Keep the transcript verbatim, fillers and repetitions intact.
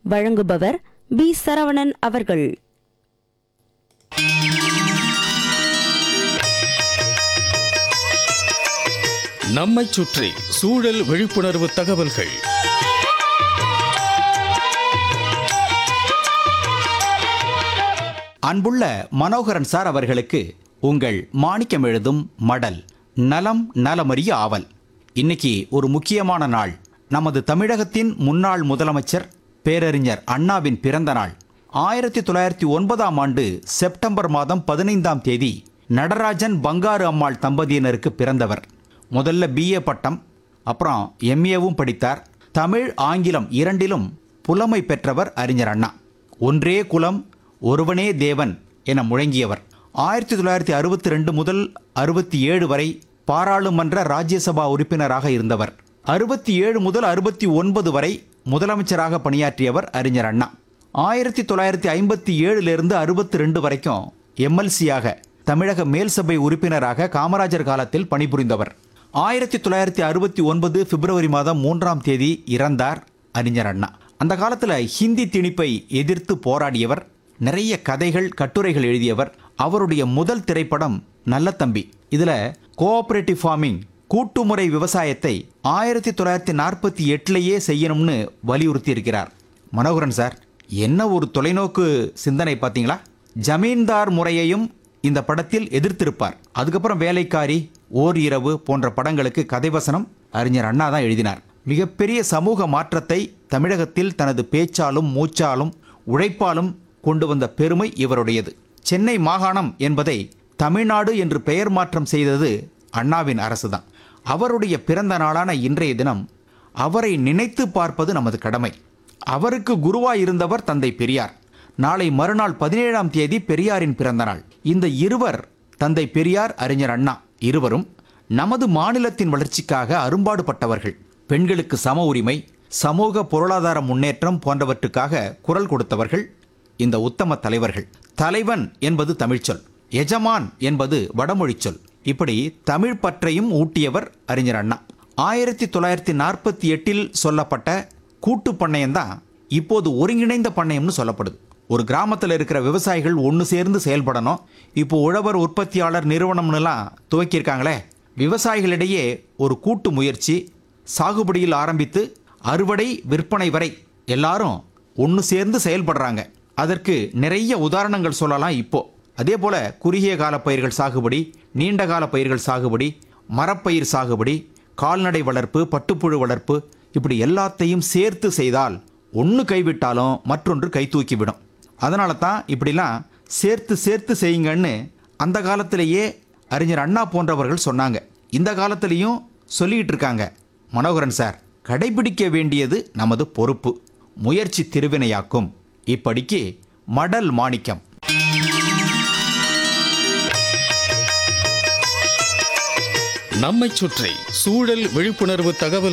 வழங்குபவர் பி சரவணன் அவர்கள். நம்மைச் சுற்றி சூழல் விழிப்புணர்வு தகவல்கள். அன்புள்ள மனோகரன் சார் அவர்களுக்கு உங்கள் மாணிக்கம் எழுதும் மடல். நலம் நலமறிய ஆவல். இன்னைக்கு ஒரு முக்கியமான நாள். நமது தமிழகத்தின் முன்னாள் முதலமைச்சர் பேரறிஞர் அண்ணாவின் பிறந்த நாள். ஆயிரத்தி தொள்ளாயிரத்தி ஒன்பதாம் ஆண்டு செப்டம்பர் மாதம் பதினைந்தாம் தேதி நடராஜன் பங்காரு அம்மாள் தம்பதியினருக்கு பிறந்தவர். முதல்ல பிஏ பட்டம், அப்புறம் எம்ஏவும் படித்தார். தமிழ் ஆங்கிலம் இரண்டிலும் புலமை பெற்றவர் அறிஞர் அண்ணா. ஒன்றே குலம் ஒருவனே தேவன் என முழங்கியவர். ஆயிரத்தி தொள்ளாயிரத்தி அறுபத்தி ரெண்டு முதல் அறுபத்தி ஏழு வரை பாராளுமன்ற ராஜ்யசபா உறுப்பினராக இருந்தவர். அறுபத்தி ஏழு முதல் அறுபத்தி ஒன்பது வரை முதலமைச்சராக பணியாற்றியவர் அறிஞர் அண்ணா. ஆயிரத்தி தொள்ளாயிரத்தி ஐம்பத்தி ஏழுலேருந்து அறுபத்தி ரெண்டு வரைக்கும் எம்எல்சியாக தமிழக மேல்சபை உறுப்பினராக காமராஜர் காலத்தில் பணிபுரிந்தவர். ஆயிரத்தி தொள்ளாயிரத்தி அறுபத்தி ஒன்பது பிப்ரவரி மாதம் மூன்றாம் தேதி இறந்தார் அறிஞர் அண்ணா. அந்த காலத்தில் ஹிந்தி திணிப்பை எதிர்த்து போராடியவர். நிறைய கதைகள் கட்டுரைகள் எழுதியவர். அவருடைய முதல் திரைப்படம் நல்ல தம்பி. இதில் கோஆபரேட்டிவ் ஃபார்மிங் கூட்டுமுறை விவசாயத்தை ஆயிரத்தி தொள்ளாயிரத்தி நாற்பத்தி எட்டுலேயே செய்யணும்னு வலியுறுத்தி இருக்கிறார். மனோகரன் சார், என்ன ஒரு தொலைநோக்கு சிந்தனை பார்த்தீங்களா? ஜமீன்தார் முறையையும் இந்த படத்தில் எதிர்த்திருப்பார். அதுக்கப்புறம் வேலைக்காரி, ஓர் இரவு போன்ற படங்களுக்கு கதைவசனம் அறிஞர் அண்ணா தான் எழுதினார். மிகப்பெரிய சமூக மாற்றத்தை தமிழகத்தில் தனது பேச்சாலும் மூச்சாலும் உழைப்பாலும் கொண்டு வந்த பெருமை இவருடையது. சென்னை மாகாணம் என்பதை தமிழ்நாடு என்று பெயர் மாற்றம் செய்தது அண்ணாவின் அரசுதான். அவருடைய பிறந்த நாளான இன்றைய தினம் அவரை நினைத்து பார்ப்பது நமது கடமை. அவருக்கு குருவாய் இருந்தவர் தந்தை பெரியார். நாளை மறுநாள் பதினேழாம் தேதி பெரியாரின் பிறந்த நாள். இந்த இருவர், தந்தை பெரியார், அறிஞர் அண்ணா இருவரும் நமது மாநிலத்தின் வளர்ச்சிக்காக அரும்பாடுபட்டவர்கள். பெண்களுக்கு சம உரிமை, சமூக பொருளாதார முன்னேற்றம் போன்றவற்றுக்காக குரல் கொடுத்தவர்கள் இந்த உத்தம தலைவர்கள். தலைவன் என்பது தமிழ்ச்சொல், எஜமான் என்பது வடமொழி சொல். இப்படி தமிழ் பற்றையும் ஊட்டியவர் அறிஞர் அண்ணா. ஆயிரத்தி தொள்ளாயிரத்தி நாற்பத்தி எட்டில் சொல்லப்பட்ட கூட்டு பண்ணையம்தான் இப்போது ஒருங்கிணைந்த பண்ணையம்னு சொல்லப்படுது. ஒரு கிராமத்தில் இருக்கிற விவசாயிகள் ஒன்று சேர்ந்து செயல்படணும். இப்போ உழவர் உற்பத்தியாளர் நிறுவனம்னுலாம் துவக்கியிருக்காங்களே. விவசாயிகளிடையே ஒரு கூட்டு முயற்சி, சாகுபடியில் ஆரம்பித்து அறுவடை விற்பனை வரை எல்லாரும் ஒன்று சேர்ந்து செயல்படுறாங்க. அதற்கு நிறைய உதாரணங்கள் சொல்லலாம். இப்போ அதே போல குறுகிய கால பயிர்கள் சாகுபடி, நீண்ட கால பயிர்கள் சாகுபடி, மரப்பயிர் சாகுபடி, கால்நடை வளர்ப்பு, பட்டுப்புழு வளர்ப்பு, இப்படி எல்லாத்தையும் சேர்த்து செய்தால் ஒன்று கைவிட்டாலும் மற்றொன்று கை தூக்கிவிடும். அதனால தான் இப்படிலாம் சேர்த்து சேர்த்து செய்யுங்கன்னு அந்த காலத்திலேயே அறிஞர் அண்ணா போன்றவர்கள் சொன்னாங்க. இந்த காலத்திலையும் சொல்லிக்கிட்டு இருக்காங்க. மனோகரன் சார், கடைபிடிக்க வேண்டியது நமது பொறுப்பு. முயற்சி திருவினையாக்கும். இப்படிக்கு மடல் மாணிக்கம். நம்மைச் சுற்றி சூழல் விழிப்புணர்வு தகவல்